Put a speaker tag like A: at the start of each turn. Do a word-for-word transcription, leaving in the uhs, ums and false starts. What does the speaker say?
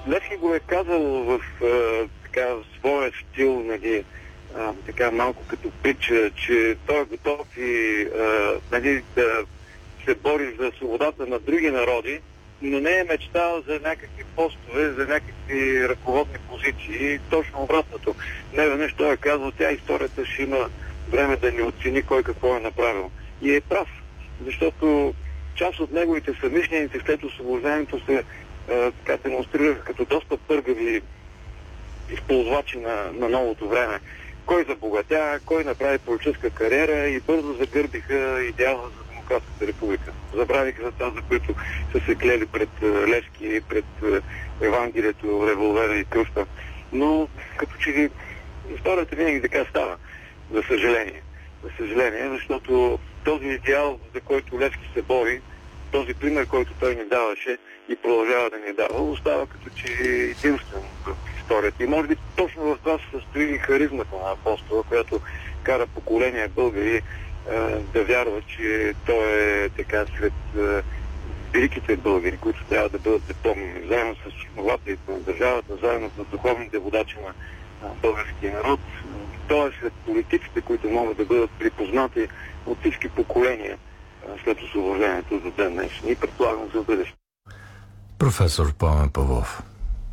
A: Левски го е казал в а, така, своя стил, нали, а, така малко като притча, че той е готов и а, нали, да се бори за свободата на други народи, но не е мечтал за някакви постове, за някакви ръководни позиции. Точно обратното. Не веднъж той е казал, тя историята ще има време да ни оцени кой какво е направил. И е прав, защото част от неговите съмишленици след освобождението се е, така демонстрираха като доста пъргави използвачи на, на новото време. Кой забогатя, кой направи политическа кариера и бързо загърбиха идеала за Демократската република. Забравиха за това, за които са се клели пред е, Левски, пред е, Евангелието, револвера и кръста. Но като че ли историята винаги така става, за съжаление. За съжаление, защото този идеал, за който Левски се бори, този пример, който той ни даваше и продължава да ни дава, остава като че единствен в историята. И може би точно в това се състои харизмата на апостола, която кара поколения българи е, да вярват, че той е така сред е, великите българи, които трябва да бъдат запомнени, заедно с основателите на държавата, заедно с духовните водачи на българския народ. Той е сред политиците, които могат да бъдат припознати от всички поколения след освобождението до ден днешен и предполагам за бъдеще.
B: Професор Пламен Павлов.